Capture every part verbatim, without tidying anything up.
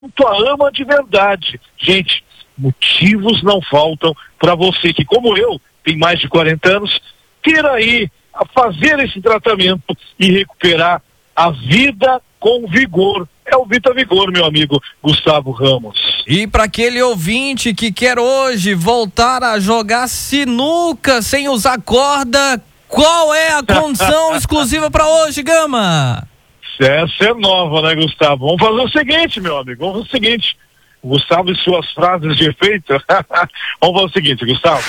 a ama de verdade. Gente, motivos não faltam para você que, como eu, tem mais de quarenta anos, ter aí a fazer esse tratamento e recuperar a vida com vigor. É o Vita Vigor, meu amigo Gustavo Ramos. E para aquele ouvinte que quer hoje voltar a jogar sinuca sem usar corda, qual é a condição exclusiva para hoje, Gama? Essa é nova, né, Gustavo? Vamos fazer o seguinte, meu amigo, vamos fazer o seguinte. Gustavo e suas frases de efeito. Vamos fazer o seguinte, Gustavo.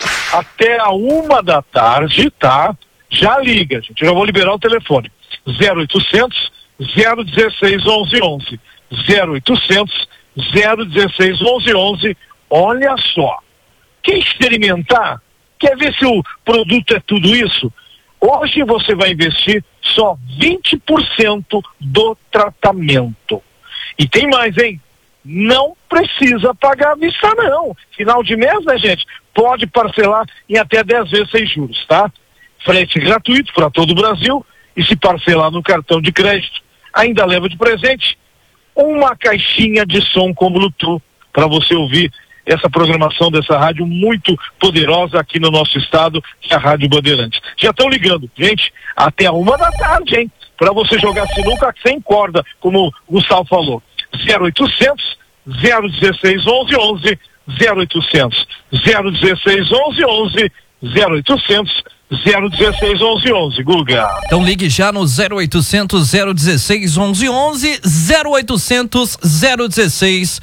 Até a uma da tarde, tá? Já liga, gente. Eu já vou liberar o telefone. zero oitocentos, zero dezesseis, onze onze. zero oitocentos, zero dezesseis, onze onze. Olha só. Quer experimentar? Quer ver se o produto é tudo isso? Hoje você vai investir só vinte por cento do tratamento. E tem mais, hein? Não precisa pagar à vista, não. Final de mês, né, gente? Pode parcelar em até dez vezes sem juros, tá? Frete gratuito para todo o Brasil. E se parcelar no cartão de crédito, ainda leva de presente uma caixinha de som com Bluetooth para você ouvir essa programação dessa rádio muito poderosa aqui no nosso estado, que é a Rádio Bandeirantes. Já estão ligando, gente, até a uma da tarde, hein? Para você jogar sinuca sem corda, como o Gustavo falou. zero oitocentos, zero dezesseis, onze onze. zero oitocentos, zero dezesseis, onze onze. zero oitocentos, zero dezesseis, onze onze, Guga. Então ligue já no zero oitocentos, zero dezesseis, onze onze, zero oitocentos, zero dezesseis,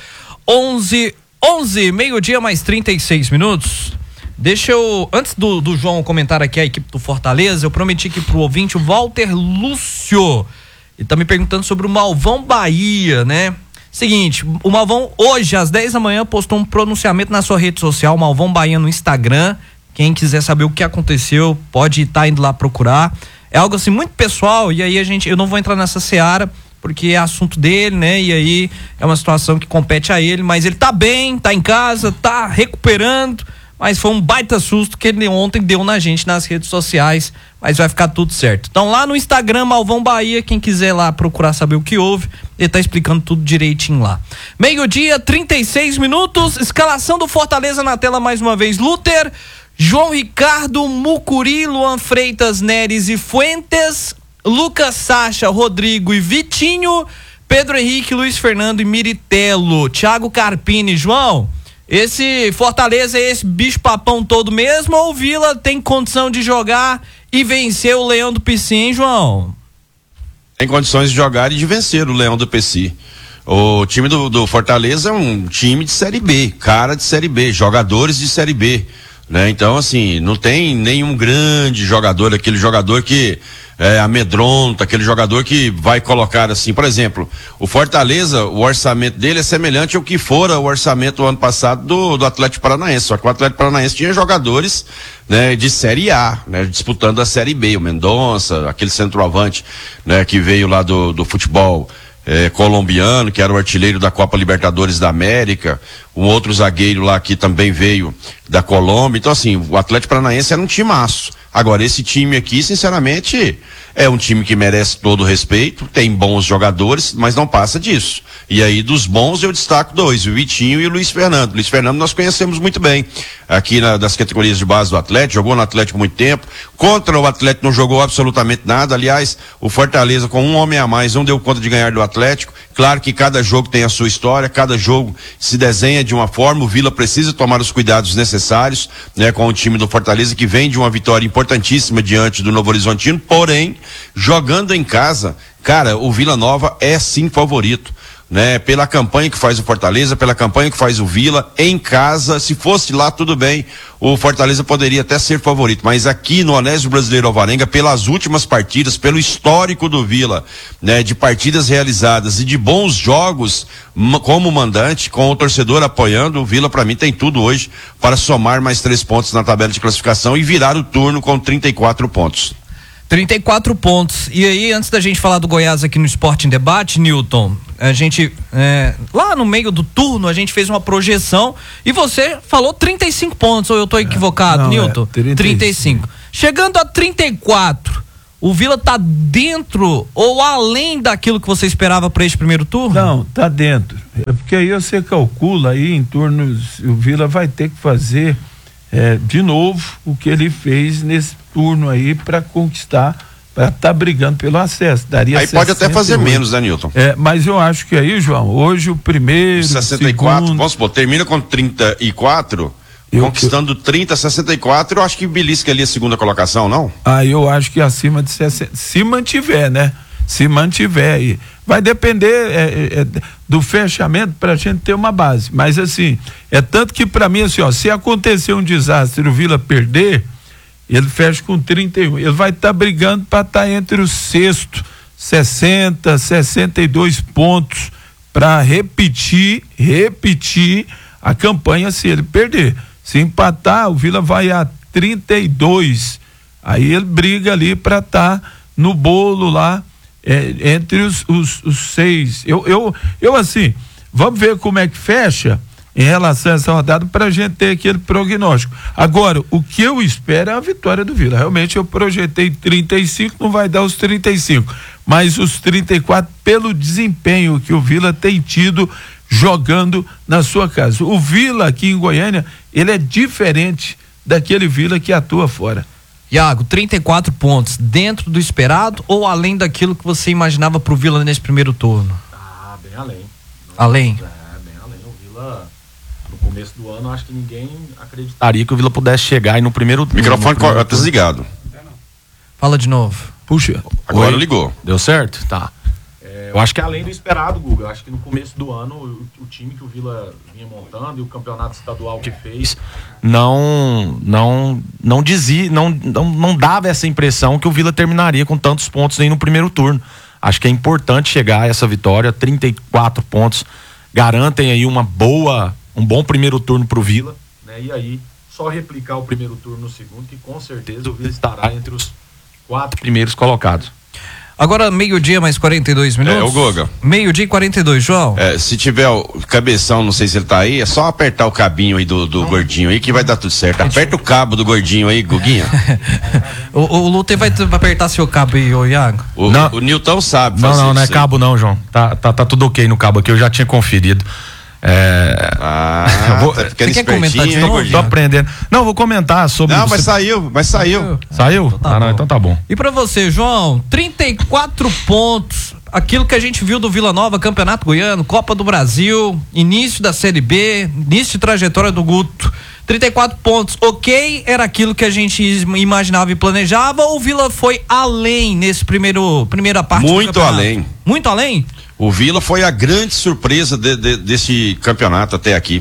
onze onze, meio-dia mais trinta e seis minutos. Deixa eu, antes do, do João comentar aqui a equipe do Fortaleza, eu prometi aqui pro ouvinte o Walter Lúcio, ele tá me perguntando sobre o Malvão Bahia, né? Seguinte, o Malvão hoje às dez da manhã postou um pronunciamento na sua rede social, Malvão Bahia no Instagram. Quem quiser saber o que aconteceu, pode estar indo lá procurar. É algo assim muito pessoal, e aí a gente, eu não vou entrar nessa seara, porque é assunto dele, né? E aí é uma situação que compete a ele, mas ele tá bem, tá em casa, tá recuperando, mas foi um baita susto que ele ontem deu na gente nas redes sociais, mas vai ficar tudo certo. Então lá no Instagram, Malvão Bahia, quem quiser lá procurar saber o que houve, ele tá explicando tudo direitinho lá. Meio-dia, trinta e seis minutos, escalação do Fortaleza na tela mais uma vez, Luther, João Ricardo, Mucuri, Luan Freitas, Neres e Fuentes, Lucas Sacha, Rodrigo e Vitinho, Pedro Henrique, Luiz Fernando e Miritello, Thiago Carpini. João, esse Fortaleza é esse bicho papão todo mesmo, ou o Vila tem condição de jogar e vencer o Leão do Pici, hein, João? Tem condições de jogar e de vencer o Leão do Pici. O time do, do Fortaleza é um time de Série B, cara de Série B, jogadores de Série B, né? Então, assim, não tem nenhum grande jogador, aquele jogador que é, amedronta, aquele jogador que vai colocar assim, por exemplo, o Fortaleza, o orçamento dele é semelhante ao que fora o orçamento do ano passado do, do Atlético Paranaense, só que o Atlético Paranaense tinha jogadores, né, de Série A, né, disputando a Série B, o Mendonça, aquele centroavante, né, que veio lá do, do futebol É, colombiano, que era o artilheiro da Copa Libertadores da América, um outro zagueiro lá que também veio da Colômbia. Então, assim, o Atlético Paranaense era um timaço. Agora, esse time aqui, sinceramente, é um time que merece todo o respeito, tem bons jogadores, mas não passa disso. E aí, dos bons, eu destaco dois, o Vitinho e o Luiz Fernando. Luiz Fernando nós conhecemos muito bem, aqui na, das categorias de base do Atlético, jogou no Atlético muito tempo, contra o Atlético não jogou absolutamente nada. Aliás, o Fortaleza, com um homem a mais, não deu conta de ganhar do Atlético. Claro que cada jogo tem a sua história, cada jogo se desenha de uma forma, o Vila precisa tomar os cuidados necessários, né, com o time do Fortaleza, que vem de uma vitória importantíssima diante do Novo Horizontino, porém, jogando em casa, cara, o Vila Nova é sim favorito, né? Pela campanha que faz o Fortaleza, pela campanha que faz o Vila, em casa, se fosse lá tudo bem, o Fortaleza poderia até ser favorito, mas aqui no Anésio Brasileiro Alvarenga, pelas últimas partidas, pelo histórico do Vila, né? De partidas realizadas e de bons jogos como mandante, com o torcedor apoiando, o Vila pra mim tem tudo hoje para somar mais três pontos na tabela de classificação e virar o turno com trinta e quatro pontos. trinta e quatro pontos. E aí, antes da gente falar do Goiás aqui no Esporte em Debate, Newton, a gente, é, lá no meio do turno, a gente fez uma projeção e você falou trinta e cinco pontos, ou eu tô equivocado, é, não, Newton? É, trinta e cinco. trinta e cinco. Chegando a trinta e quatro, o Vila tá dentro ou além daquilo que você esperava para este primeiro turno? Não, tá dentro. É porque aí você calcula aí em torno, o Vila vai ter que fazer é, de novo o que ele fez nesse turno aí para conquistar, para estar tá brigando pelo acesso. Daria aí pode até fazer menos, né, Nilton? É, mas eu acho que aí, João, hoje o primeiro, sessenta e quatro, segundo, vamos supor, termina com trinta e quatro, eu, conquistando eu, trinta, sessenta e quatro, eu acho que belisca ali a segunda colocação, não? Ah, eu acho que acima de sessenta, se mantiver, né? Se mantiver aí. Vai depender é, é, do fechamento para a gente ter uma base. Mas assim, é tanto que para mim, assim, ó, se acontecer um desastre e o Vila perder, ele fecha com trinta e um. Ele vai estar tá brigando para estar tá entre o sexto, sessenta, sessenta e dois pontos para repetir, repetir a campanha se ele perder. Se empatar, o Vila vai a trinta e dois. Aí ele briga ali para estar tá no bolo lá, é, entre os, os, os seis. Eu, eu, eu assim, vamos ver como é que fecha em relação a essa rodada para a gente ter aquele prognóstico. Agora, o que eu espero é a vitória do Vila. Realmente eu projetei trinta e cinco, não vai dar os trinta e cinco, mas os trinta e quatro pelo desempenho que o Vila tem tido jogando na sua casa. O Vila aqui em Goiânia, ele é diferente daquele Vila que atua fora. Iago, trinta e quatro pontos, dentro do esperado ou além daquilo que você imaginava pro Vila nesse primeiro turno? Ah, bem além. Além? É, bem além. O Vila, no começo do ano, acho que ninguém acreditaria que o Vila pudesse chegar aí no primeiro turno. Microfone tá desligado. Fala de novo. Puxa. Agora Oi? Ligou. Deu certo? Tá. É, eu acho que é além do esperado, Guga. Eu acho que no começo do ano, o, o time que o Vila vinha montando e o campeonato estadual que fez não não não dizia, não, não, não dava essa impressão que o Vila terminaria com tantos pontos aí no primeiro turno. Acho que é importante chegar a essa vitória, trinta e quatro pontos, garantem aí uma boa, um bom primeiro turno pro Vila, né? E aí, só replicar o primeiro turno no segundo, que com certeza o Vila estará entre os quatro primeiros colocados. Agora, meio-dia mais quarenta e dois minutos. É, o Goga. Meio-dia e quarenta e dois, João. É, se tiver o cabeção, não sei se ele tá aí, é só apertar o cabinho aí do, do gordinho aí que vai dar tudo certo. Aperta o cabo do gordinho aí, Guguinha. o, o Luther vai apertar seu cabo aí, ô Iago. O, não, o Nilton sabe. Não, não, não é aí. cabo não, João. Tá, tá, tá tudo ok no cabo aqui, eu já tinha conferido. É... Ah, vou... tá ficando Você quer comentar de hein, novo? Tô aprendendo. Não, vou comentar sobre... Não, mas saiu, mas saiu. Saiu? Então tá ah, não, bom. então tá bom. E pra você, João, trinta e quatro pontos, aquilo que a gente viu do Vila Nova, Campeonato Goiano, Copa do Brasil, início da Série B, início de trajetória do Guto, trinta e quatro pontos, ok, era aquilo que a gente imaginava e planejava, ou o Vila foi além nesse primeiro, primeira parte Muito do campeonato? além. Muito além? O Vila foi a grande surpresa de, de, desse campeonato até aqui.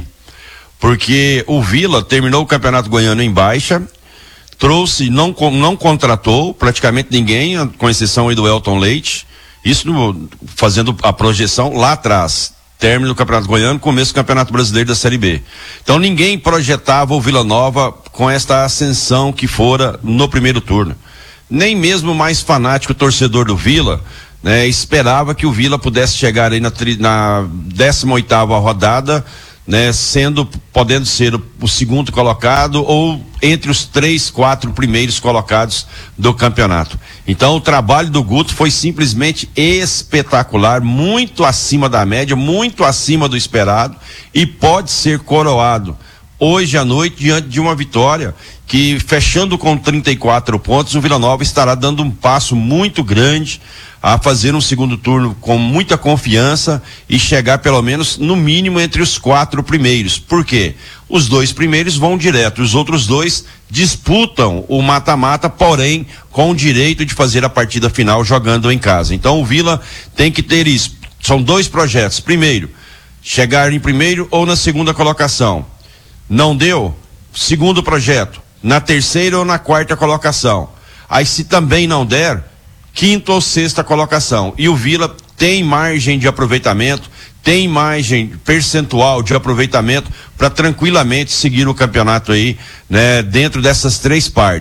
Porque o Vila terminou o campeonato goiano em baixa, trouxe, não, não contratou praticamente ninguém, com exceção aí do Elton Leite. Isso no, fazendo a projeção lá atrás. Término do campeonato goiano, começo do campeonato brasileiro da Série B. Então ninguém projetava o Vila Nova com esta ascensão que fora no primeiro turno. Nem mesmo o mais fanático torcedor do Vila, né, esperava que o Vila pudesse chegar aí na, na décima oitava rodada, né, sendo, podendo ser o, o segundo colocado ou entre os três, quatro primeiros colocados do campeonato. Então o trabalho do Guto foi simplesmente espetacular, muito acima da média, muito acima do esperado e pode ser coroado hoje à noite diante de uma vitória que, fechando com trinta e quatro pontos, o Vila Nova estará dando um passo muito grande a fazer um segundo turno com muita confiança e chegar pelo menos no mínimo entre os quatro primeiros. Por quê? Os dois primeiros vão direto, os outros dois disputam o mata-mata, porém com o direito de fazer a partida final jogando em casa. Então o Vila tem que ter isso. São dois projetos. Primeiro, chegar em primeiro ou na segunda colocação. Não deu? Segundo projeto, na terceira ou na quarta colocação. Aí se também não der, quinta ou sexta colocação. E o Vila tem margem de aproveitamento, tem margem percentual de aproveitamento para tranquilamente seguir o campeonato aí, né, dentro dessas três partes.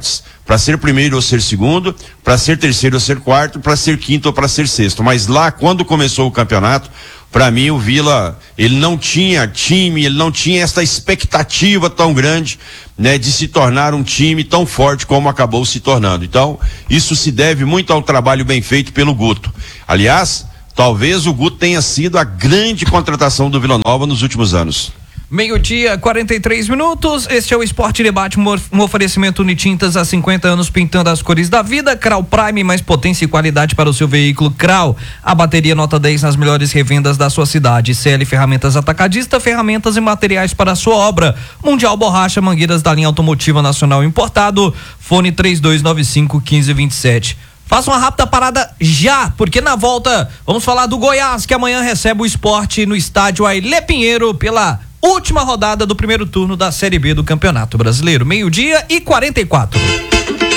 para ser primeiro ou ser segundo, para ser terceiro ou ser quarto, para ser quinto ou para ser sexto. Mas lá, quando começou o campeonato, para mim o Vila, ele não tinha time, ele não tinha essa expectativa tão grande, né, de se tornar um time tão forte como acabou se tornando. Então, isso se deve muito ao trabalho bem feito pelo Guto. Aliás, talvez o Guto tenha sido a grande contratação do Vila Nova nos últimos anos. Meio-dia, quarenta e três minutos. Este é o Esporte Debate, um oferecimento Unitintas há cinquenta anos pintando as cores da vida. Crau Prime, mais potência e qualidade para o seu veículo. Crau, a bateria nota dez nas melhores revendas da sua cidade. C L Ferramentas Atacadista, ferramentas e materiais para a sua obra. Mundial Borracha, mangueiras da linha automotiva nacional importado. Fone três dois nove cinco, um cinco dois sete. Faça uma rápida parada já, porque na volta vamos falar do Goiás, que amanhã recebe o Sport no estádio Ailê Pinheiro pela última rodada do primeiro turno da Série B do Campeonato Brasileiro. Meio-dia e quarenta e quatro.